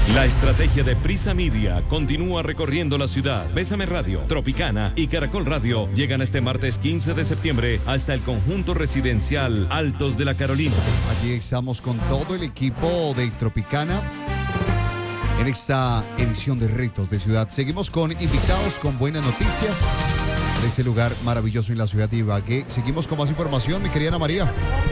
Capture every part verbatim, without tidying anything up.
La estrategia de Prisa Media continúa recorriendo la ciudad. Bésame Radio, Tropicana y Caracol Radio llegan este martes quince de septiembre hasta el conjunto residencial Altos de la Carolina. Aquí estamos con todo el equipo de Tropicana en esta edición de Retos de Ciudad. Seguimos con invitados con buenas noticias de este lugar maravilloso en la ciudad de Ibagué. Seguimos con más información, mi querida Ana María.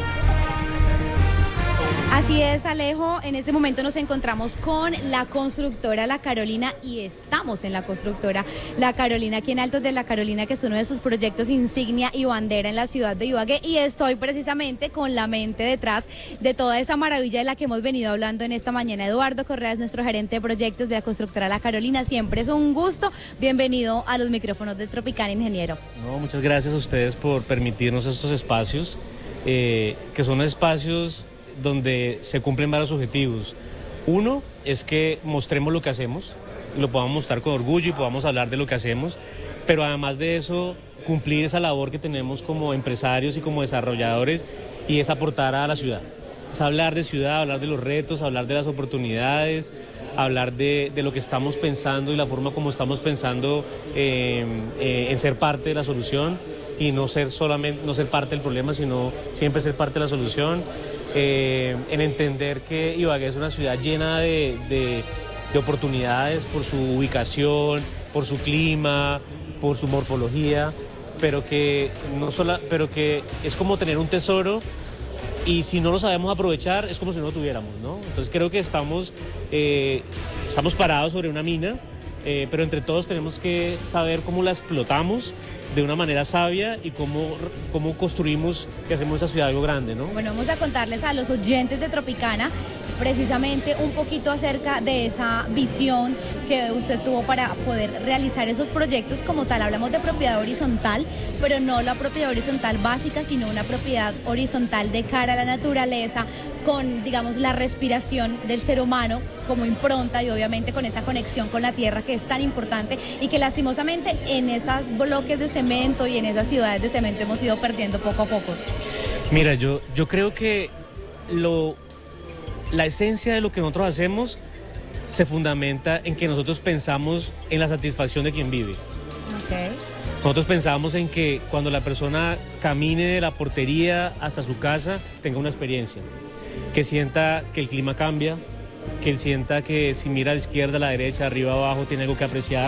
Así es, Alejo. En este momento nos encontramos con la constructora La Carolina y estamos en la constructora La Carolina, aquí en Altos de la Carolina, que es uno de sus proyectos insignia y bandera en la ciudad de Ibagué. Y estoy precisamente con la mente detrás de toda esa maravilla de la que hemos venido hablando en esta mañana. Eduardo Correa es nuestro gerente de proyectos de la constructora La Carolina. Siempre es un gusto. Bienvenido a los micrófonos de Tropicana, ingeniero. No, muchas gracias a ustedes por permitirnos estos espacios, eh, que son espacios donde se cumplen varios objetivos. Uno es que mostremos lo que hacemos y lo podamos mostrar con orgullo y podamos hablar de lo que hacemos, pero además de eso, cumplir esa labor que tenemos como empresarios y como desarrolladores, y es aportar a la ciudad. Es hablar de ciudad, hablar de los retos, hablar de las oportunidades, hablar de, de lo que estamos pensando y la forma como estamos pensando eh, eh, en ser parte de la solución y no ser solamente, no ser parte del problema, sino siempre ser parte de la solución. Eh, en entender que Ibagué es una ciudad llena de, de, de oportunidades por su ubicación, por su clima, por su morfología, pero que, no sola, pero que es como tener un tesoro y si no lo sabemos aprovechar es como si no lo tuviéramos, ¿no? Entonces creo que estamos, eh, estamos parados sobre una mina, eh, pero entre todos tenemos que saber cómo la explotamos de una manera sabia y cómo, cómo construimos y hacemos esa ciudad algo grande, ¿no? Bueno, vamos a contarles a los oyentes de Tropicana precisamente un poquito acerca de esa visión que usted tuvo para poder realizar esos proyectos como tal. Hablamos de propiedad horizontal, pero no la propiedad horizontal básica, sino una propiedad horizontal de cara a la naturaleza, con, digamos, la respiración del ser humano como impronta y obviamente con esa conexión con la tierra que es tan importante y que lastimosamente en esos bloques de cemento y en esas ciudades de cemento hemos ido perdiendo poco a poco. Mira, yo, yo creo que lo, la esencia de lo que nosotros hacemos se fundamenta en que nosotros pensamos en la satisfacción de quien vive. Okay. Nosotros pensamos en que cuando la persona camine de la portería hasta su casa tenga una experiencia, que sienta que el clima cambia, que él sienta que si mira a la izquierda, a la derecha, arriba, abajo, tiene algo que apreciar,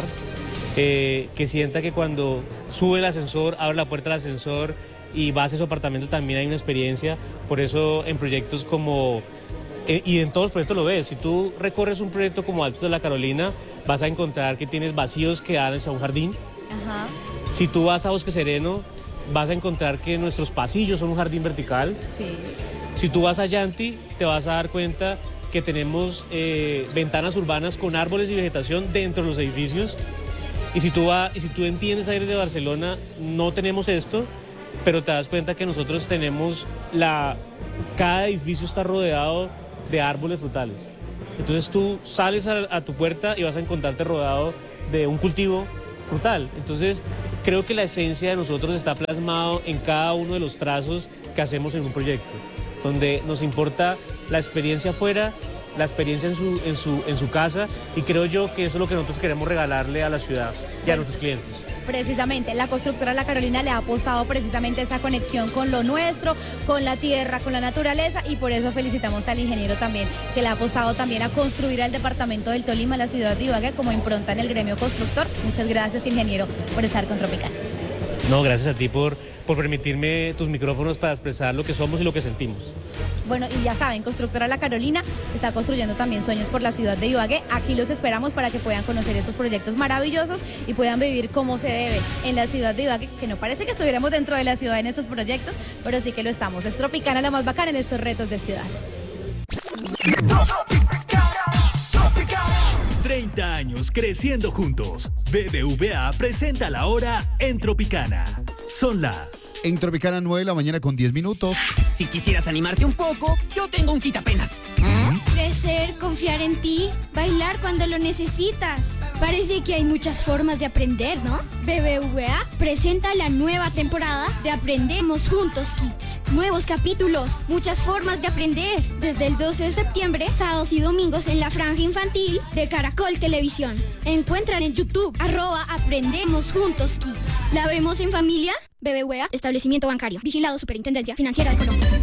eh, que sienta que cuando sube el ascensor, abre la puerta del ascensor y va hacia su apartamento también hay una experiencia. Por eso en proyectos como, eh, y en todos los proyectos lo ves, si tú recorres un proyecto como Altos de la Carolina, vas a encontrar que tienes vacíos que dan hacia un jardín. Ajá. Si tú vas a Bosque Sereno, vas a encontrar que nuestros pasillos son un jardín vertical. Sí. Si tú vas a Yanti, te vas a dar cuenta que tenemos eh, ventanas urbanas con árboles y vegetación dentro de los edificios. Y si tú, va, y si tú entiendes aire de Barcelona, no tenemos esto, pero te das cuenta que nosotros tenemos la... Cada edificio está rodeado de árboles frutales. Entonces tú sales a, a tu puerta y vas a encontrarte rodeado de un cultivo frutal. Entonces creo que la esencia de nosotros está plasmado en cada uno de los trazos que hacemos en un proyecto, donde nos importa la experiencia afuera, la experiencia en su, en su, en su casa, y creo yo que eso es lo que nosotros queremos regalarle a la ciudad y a nuestros clientes. Precisamente, la constructora La Carolina le ha apostado precisamente esa conexión con lo nuestro, con la tierra, con la naturaleza, y por eso felicitamos al ingeniero también, que le ha apostado también a construir al departamento del Tolima, la ciudad de Ibagué, como impronta en el gremio constructor. Muchas gracias, ingeniero, por estar con Tropicana. No, gracias a ti por, por permitirme tus micrófonos para expresar lo que somos y lo que sentimos. Bueno, y ya saben, Constructora La Carolina está construyendo también sueños por la ciudad de Ibagué. Aquí los esperamos para que puedan conocer esos proyectos maravillosos y puedan vivir como se debe en la ciudad de Ibagué, que no parece que estuviéramos dentro de la ciudad en estos proyectos, pero sí que lo estamos. Es Tropicana lo más bacán en estos retos de ciudad. treinta años creciendo juntos. B B V A presenta la hora en Tropicana. Son las... En Tropicana, nueve de la mañana con diez minutos. Si quisieras animarte un poco, yo tengo un quitapenas. Crecer con confiar en ti, bailar cuando lo necesitas. Parece que hay muchas formas de aprender, ¿no? B B V A presenta la nueva temporada de Aprendemos Juntos Kids. Nuevos capítulos, muchas formas de aprender. Desde el doce de septiembre, sábados y domingos en la franja infantil de Caracol Televisión. Encuentran en YouTube, arroba Aprendemos Juntos Kids. ¿La vemos en familia? B B V A, establecimiento bancario. Vigilado Superintendencia Financiera de Colombia.